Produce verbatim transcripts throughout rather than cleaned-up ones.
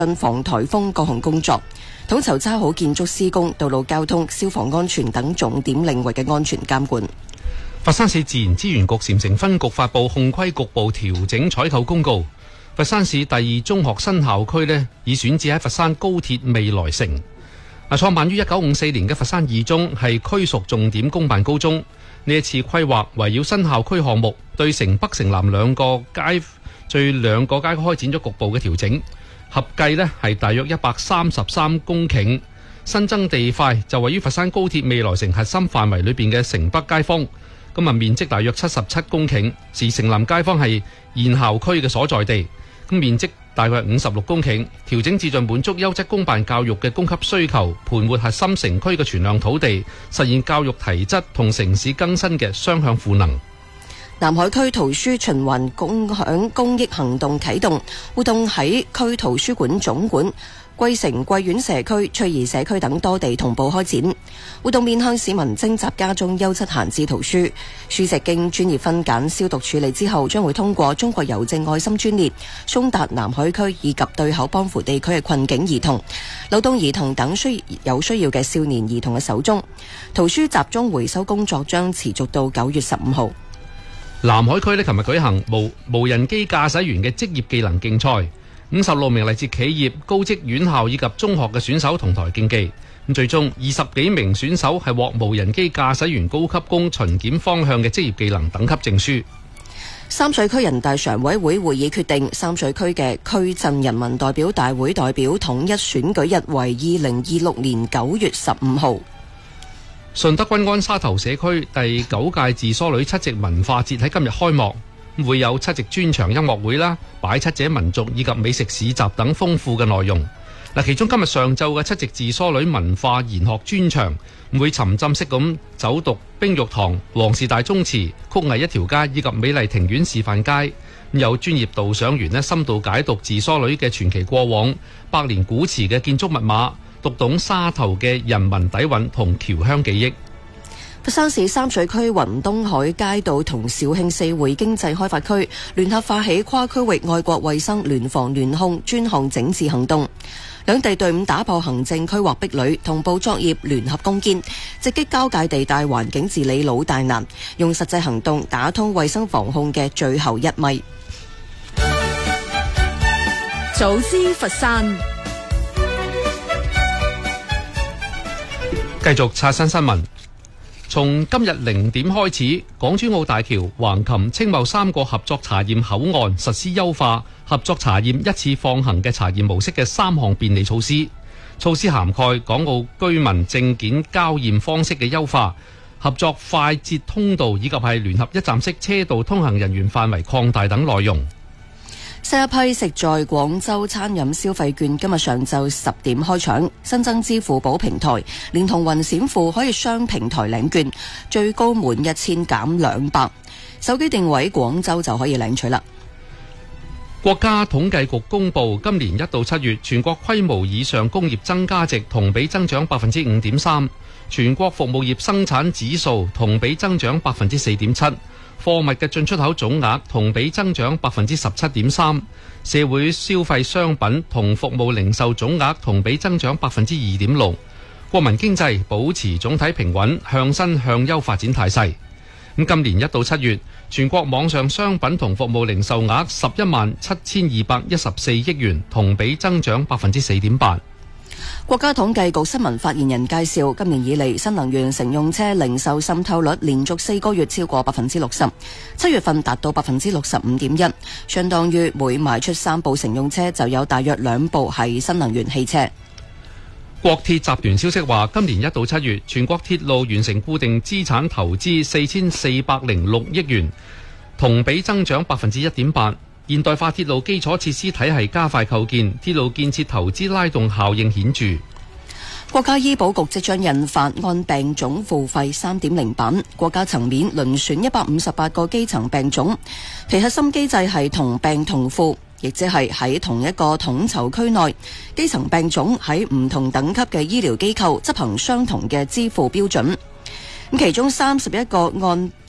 防颱風各項工作，統籌揸好建築施工、道路交通、消防安全等重點領域嘅安全監管。 佛山市自然資源局禪城分局發布控規局部調整採購公告。佛山市第二中學新校區呢，已選址喺佛山高鐵未來城。嗱，創辦於一九五四年嘅佛山二中係區屬重點公辦高中。呢一次規劃圍繞新校區項目，對城北、城南兩個街最兩個街區開展咗局部嘅調整。合計呢係大約一百三十三公頃，新增地塊就位於佛山高鐵未來城核心範圍裏邊嘅城北街坊，今日面積大約七十七公頃，而城南街坊係現校區嘅所在地，咁面積大概五十六公頃，調整至在滿足優質公辦教育嘅供給需求，盤活核心城區嘅存量土地，實現教育提質同城市更新嘅雙向賦能。 南海區圖書循環共享公益行動啟動，活動喺區圖書館總館、桂城桂苑社區、翠怡社區等多地同步開展。活動面向市民徵集家中優質閒置圖書，書籍經專業分揀消毒處理之後，將會通過中國郵政愛心專列送達南海區以及對口幫扶地區嘅困境兒童、流動兒童等需有需要嘅少年兒童嘅手中。圖書集中回收工作將持續到九月十五號。 南海區呢，琴日舉行無無人機駕駛員嘅職業技能競賽，五十六名嚟自企業、高職院校以及中學嘅選手同台競技。咁最終二十幾名選手係獲無人機駕駛員高級工巡檢方向嘅職業技能等級證書。 三水區人大常委會會議決定，三水區嘅區鎮人民代表大會代表統一選舉日為二零二六年九月十五號。 順德均安沙頭社區第九屆自梳女七夕文化節喺今日開幕，會有七夕專場音樂會啦、擺七者民族以及美食市集等豐富嘅內容。嗱，其中今日上晝嘅七夕自梳女文化研學專場，會沉浸式咁走讀冰玉堂、黃氏大宗祠、曲藝一條街以及美麗庭院示範街。有專業導賞員呢深度解讀自梳女嘅傳奇過往、百年古祠嘅建築密碼，讀懂沙頭嘅人民底蘊同僑鄉記憶。 佛山市三水區雲東海街道同肇慶四會經濟開發區聯合發起跨區域愛國衛生聯防聯控專項整治行動，兩地隊伍打破行政區劃壁壘，同步作業聯合攻堅，直擊交界地帶環境治理老大難，用實際行動打通衛生防控嘅最後一米。 早知佛山， 繼續刷新新聞。從今日零點開始，港珠澳大橋、橫琴、青茂三個合作查驗口岸實施優化合作查驗一次放行嘅查驗模式嘅三項便利措施。措施涵蓋港澳居民證件交驗方式嘅優化、合作快捷通道以及係聯合一站式車道通行人員範圍擴大等內容。 新一批食在廣州餐飲消費券今日上晝十點開搶，新增支付寶平台連同雲閃付可以雙平台領券，最高滿一千減兩百，手機定位廣州就可以領取啦。 國家統計局公布，今年一到七月全國規模以上工業增加值同比增長百分之五點三，全國服務業生產指數同比增長百分之四點七。貨物嘅進出口總額同比增長百分之十七點三，社會消費商品同服務零售總額同比增長百分之二點六。國民經濟保持總體平穩向新向優發展態勢。咁今年一到七月，全國網上商品同服務零售額十一萬七千二百一十四億元，同比增長百分之四點八。 國家統計局新聞發言人介紹，今年以嚟新能源乘用車零售滲透率連續四個月超過百分之六十，七月份達到百分之六十五點一，相當於每賣出三部乘用車就有大約兩部係新能源汽車。 國鐵集團消息話，今年一到七月，全國鐵路完成固定資產投資四千四百零六億元，同比增長百分之一點八。現代化鐵路基礎設施體系加快構建，鐵路建設投資拉動效應顯著。 國家醫保局即將印發按病種付費 三點零 版，國家層面遴選一百五十八個基層病種，其核心機制係同病同付，亦即係喺同一個統籌區內，基層病種喺唔同等級嘅醫療機構執行相同嘅支付標準。咁其中三十一個按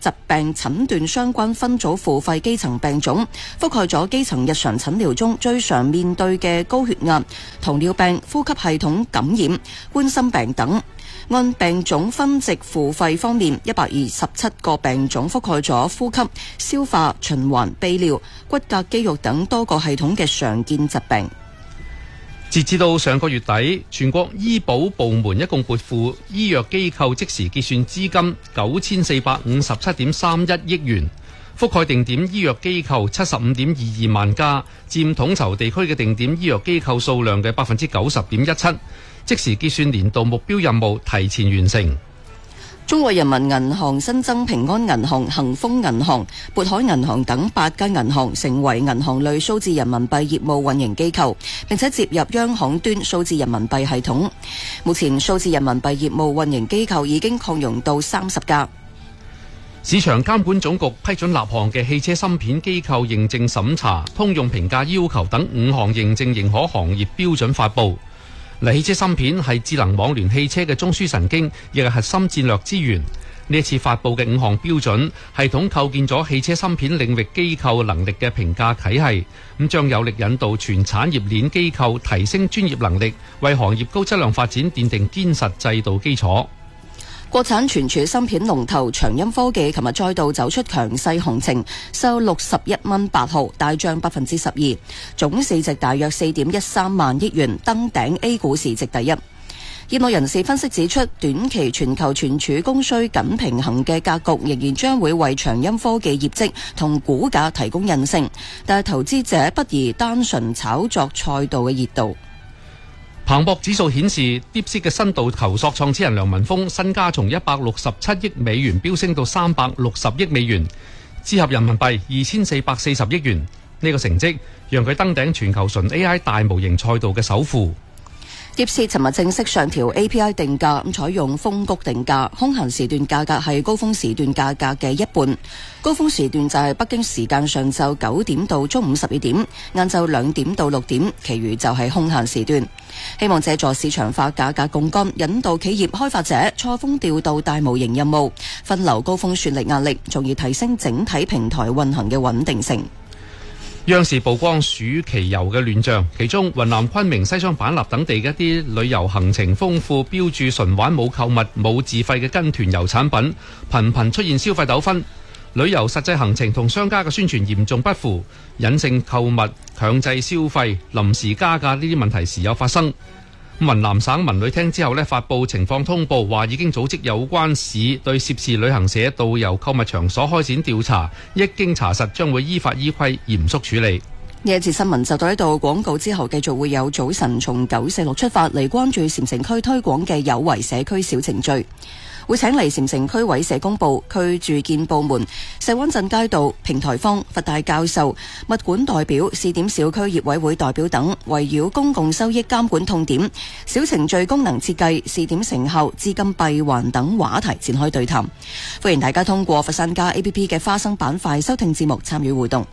疾病診斷相關分組付費基層病種，覆蓋咗基層日常診療中最常面對嘅高血壓、糖尿病、呼吸系統感染、冠心病等。按病種分值付費方面，一百二十七個病種覆蓋咗呼吸、消化、循環、泌尿、骨骼肌肉等多個系統嘅常見疾病。 截至到上個月底，全國醫保部門一共撥付醫藥機構即時結算資金九千四百五十七點三一億元，覆蓋定點醫藥機構七十五點二二萬家，佔統籌地區嘅定點醫藥機構數量嘅百分之九十點一七。即時結算年度目標任務提前完成。 中國人民銀行新增平安銀行、恒豐銀行、渤海銀行等八間銀行成為銀行類數字人民幣業務運營機構，並且接入央行端數字人民幣系統。目前數字人民幣業務運營機構已經擴容到三十家。 市場監管總局批准立項嘅汽車芯片機構認證審查、通用評價要求等五項認證認可行業標準發布。嗱，汽車芯片係智能網聯汽車嘅中樞神經，亦係核心戰略資源。呢一次發布嘅五項標準系統構建咗汽車芯片領域機構能力嘅評價體系，咁將有力引導全產業鏈機構提升專業能力，為行業高質量發展奠定堅實制度基礎。 國產存儲芯片龍頭長鑫科技琴日再度走出強勢行情，收六十一蚊八毫，大漲百分之十二，總市值大約四點一三萬億元，登頂 A 股市值第一。業內人士分析指出，短期全球存儲供需緊平衡嘅格局仍然將會為長鑫科技業績同股價提供韌性，但係投資者不宜單純炒作賽道嘅熱度。 彭博指數顯示，DeepSeek嘅新道求索創始人梁文峰身家從一百六十七億美元飆升到三百六十億美元，折合人民幣二千四百四十億元。呢個成績讓佢登頂全球純 A I 大模型賽道嘅首富。 DeepSeek尋日正式上調 A P I 定價，咁採用峰谷定價，空閒時段價格係高峰時段價格嘅一半。高峰時段就係北京時間上晝九點到中午十二點，晏晝兩點到六點，其餘就係空閒時段。希望借助市場化價格槓桿，引導企業開發者錯峰調度大模型任務，分流高峰算力壓力，從而提升整體平台運行嘅穩定性。 央視曝光暑期遊嘅亂象，其中雲南昆明、西雙版納等地嘅一啲旅遊行程豐富、標注純玩冇購物、冇自費嘅跟團遊產品，頻頻出現消費糾紛。旅遊實際行程同商家嘅宣傳嚴重不符，隱性購物、強制消費、臨時加價呢啲問題時有發生。雲南省文旅廳之後呢，發布情況通報，話已經組織有關市對涉事旅行社、導遊、購物場所開展調查，一經查實將會依法依規嚴肅處理。 呢一節新聞就到呢度，廣告之後繼續會有早晨從九四六出發嚟關注禪城區推廣嘅有為社區小程序。會請嚟禪城區委社工部、區住建部門、石灣鎮街道、平台坊、佛大教授、物管代表、試點小區業委會代表等，圍繞公共收益監管痛點、小程序功能設計、試點成效、資金閉環等話題展開對談。歡迎大家通過佛山家 A P P 嘅花生板塊收聽節目參與互動。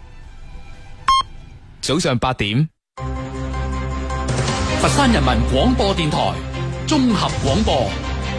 早上八點，佛山人民廣播電台綜合廣播。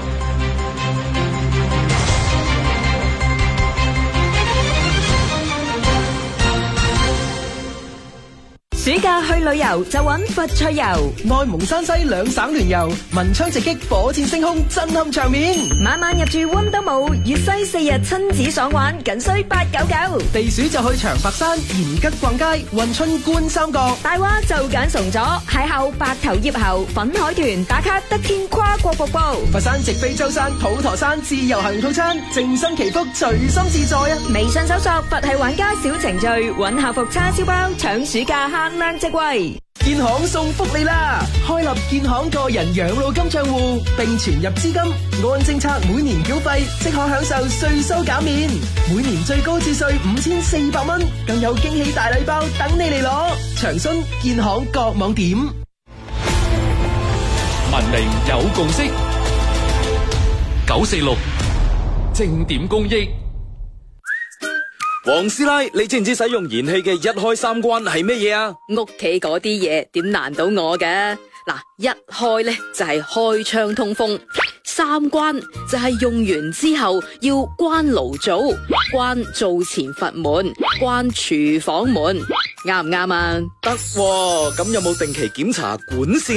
暑假去旅遊就揾佛趣遊， 內蒙山西兩省聯遊，文昌直擊，火箭升空，震撼場面。 晚晚入住溫德姆，粵西四日親子爽玩，僅需八九九。 地暑就去長白山、延吉逛街，運春觀三角。 大話就揀崇左，邂逅白頭葉猴，粉海豚打卡得天跨國瀑布。 佛山直飛舟山、普陀山自由行套餐，靜心祈福，隨心自在啊！ 微信搜索佛系玩家小程序，揾校服叉燒包，搶暑假慳靚職位。 建行送福利啦！開立建行個人養老金賬戶，並存入資金，按政策每年繳費，即可享受稅收減免，每年最高節稅五千四百蚊，更有驚喜大禮包等你嚟攞。詳詢建行各網點。 文明有共識，九四六正點公益。 黃師奶，你知唔知使用燃氣嘅一開三關係咩嘢啊？ 屋企嗰啲嘢點難到我嘅？嗱，一開呢就係開窗通風， 三關就係用完之後要關爐灶、關灶前閥門、關廚房門，啱唔啱啊？ 得喎，咁有冇定期檢查管線